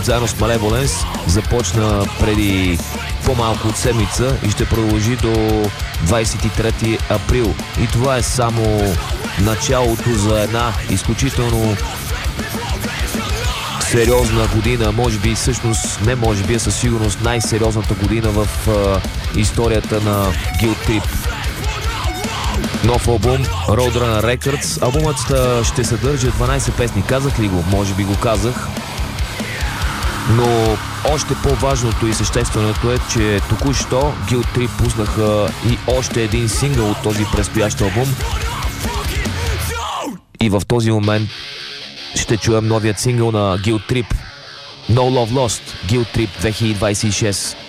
Trip заедно с Malevolence започна преди по-малко от седмица и ще продължи до 23 април. И това е само началото за една изключително сериозна година, може би всъщност, не може би, със сигурност най-сериозната година в историята на Guilt Trip. Нов албум, Roadrunner Records. Албумът ще съдържа 12 песни. Казах ли го? Може би го казах. Но още по-важното и същественото е, че току-що Guilt Trip пуснаха и още един сингъл от този предстоящ албум. И в този момент ще чуем новият сингъл на Guilt Trip, No Love Lost, Guilt Trip 2026.